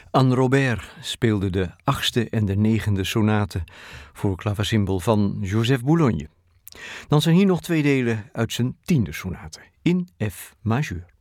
Anne Robert speelde de 8e en de 9e sonate voor clavecimbal van Joseph Boulogne. Dan zijn hier nog 2 delen uit zijn 10e sonate in F majeur.